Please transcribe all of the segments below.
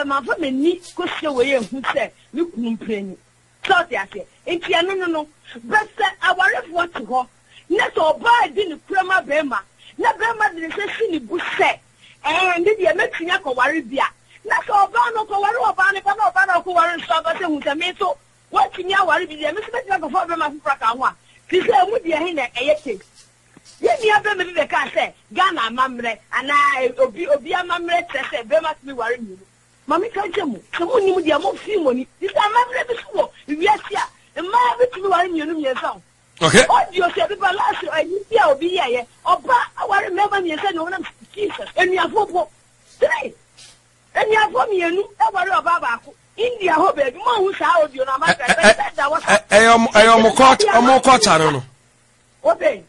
be ma fa mani ko hye we ye hu se me kunu mprani so te ase enti eno no but se awarefo to ho na so ba di ni kurama be ma na be ma de se si ni bu se ndi de metwia ko ware bia na so ba no ko ware oba ne ba no oba na ko ware so ba se hu se me so watwia ware bia me se metwia ko fa be ma fufra ka ho a ti se mu de he na eyeke ye ni abe me be ka se Ghana amamre ana obi amamre tese be ma mi ware mi mami ka jemu se mu ni mu de mo fi mo ni ti se amamre bi so wi asia ma bi ti mi ware mi no mi esa okay audio se bi ba last ayi bia obi ye oba aware me ba mi esa no na Jesus eni afopo 3 eni afo mi enu e ware oba ba ko India ho be mo hu sa audio na ma ka da wa mo court no obe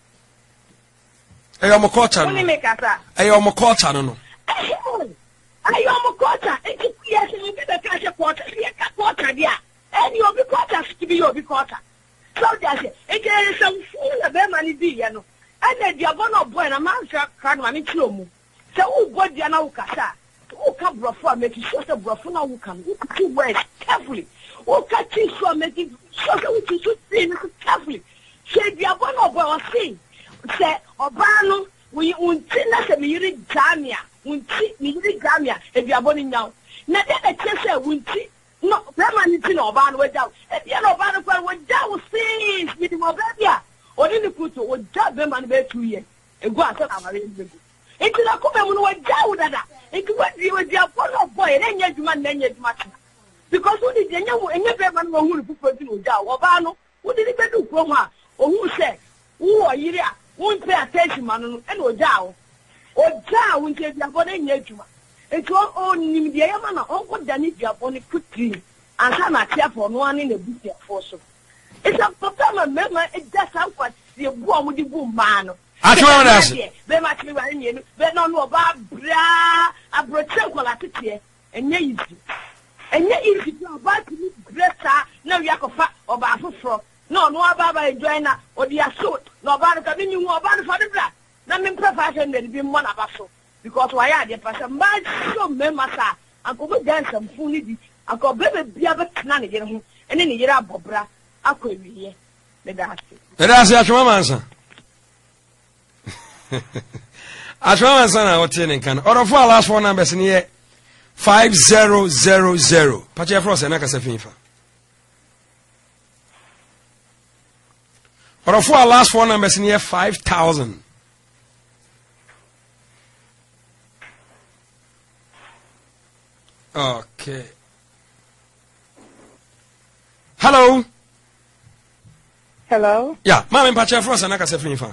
mo court no ni me kasa mo court no mo court e ti yes ni be ka se court ye ka court dia eni obi court sti bi obi court so that e get some fool be mani bi ye no and the abono boy na man sha kan ma mi tiro mu se wo go dia na wo kasa wo ka brofo a make sure se brofo na wo kan wo two words carefully wo ka ti so make sure se wo ti so see carefully se the abono boy o see se oba no we unti na se mi yiri jamia unti mi yiri jamia e the abono nyaw na de na che se unti no permanent no oba no waja e bia no oba no kwa waja wo see mi di mo ba bia oni ni kuto waja be man be 2 years egu asa na mare egu enti na ko be mu no waja wo dada enti wadi apolo boy na nya djuma na nya djuma tena because wo di nya wo enye be man wo hu ni fufu di no ja wo ba no wo di be du kro ho a ohu se wo yiri a wo pay attention man no e no ja wo nche bia bo na nya djuma enti o nim de ya mana o ko dani bia bo ni putri ansa na tia for no ani na butia for so it's a problem mema it just how what the bo mo di bu ma no atwa na ase be ma timi ware nyenu be no no ba bra abroche kola tete enye easy to ba timi greta na wi akofa oba afoforo no aba enjoy na odi aso no ba ka bi nyu oba no fa de bra na me prefer say na bi mo na ba so because why are the person ba so mema sa akobo dance mfuni di akobe be bia be tena ne yere ho ene ne yere abobra akwewiye me da ase atwa mansa atwa mansa na wote ne kan orofo last four numbers ne ye 5000 pache frost na kasa finfa orofo last four numbers ne ye 5000 okay hello yeah mama pache frost na kasa finfa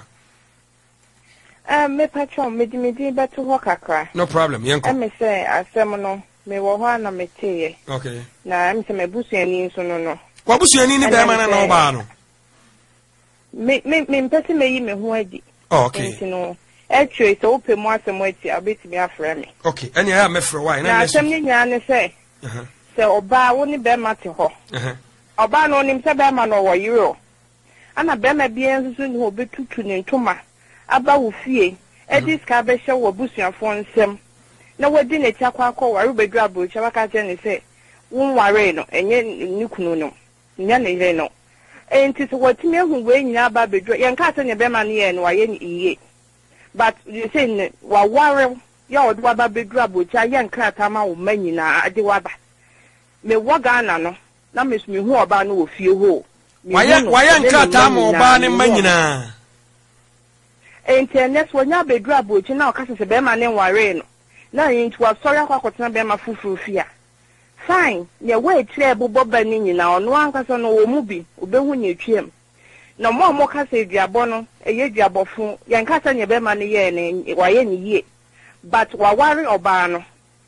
me patron me beto ho kakra no problem yanko me say asem no me wo ho na me teye okay na me say me busuani nso no wa busuani ni be ma na no ba no me mpese me yi me ho adi okay no etwe so ope mo asem ati abetimi afre me okay any ya me frɛ why na asem ni nya ne say se oba wo ni be ma te ho oba no nim se be ma no wo yiro ana be ma bia nso ni obetutu ne ntoma aba wo fie edis ka be hye wo busuafo nsem na wadi ne tia kwa ware bedu abrocha waka je ne se won ware no enye ni kunu no nya ne yire no enti so watimi ehu we nyina aba bedu yen ka se ne be ma ne ye no waye ni iye but you say ne wa ware ya odu aba bedu abrocha yen krata ma wo manyina ade waba me waga na no na mesumi hu oba no wo fie ho waye krata ma oba ne manyina internet wonya bedru abochi na okase se be ma ne ware no na yin to sorry akwa be ma fufuru fia fine ne we tire bobo ba ni nyina ono ankasa no wo mu bi obehu nya twiem na mo kase duabo no eye duabofo yen kasa ne be ma ne ye ne waye ne ye but wa ware oba no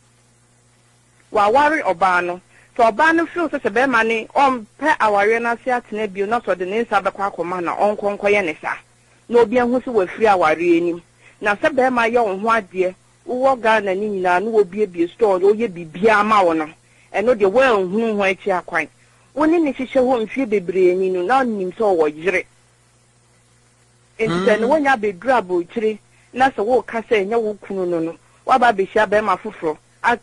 to oba no feel se be ma ne on pe aware na se atena bio na so de ne nsa be kwa akoma na onkonko ye ne sa na obi ahu so wafiri aware anim na se be ma ye wo ho ade wo Ghana ni nyina no obi ebie store o ye bibia ma wo no eno de wo anhunu ho achi akwan woni ne hihye ho mfie bebre ani no na nim so wo yire enti ne wonya bedru abochire na se wo ka se nya wo kunu no wa ba be hia be ma foforo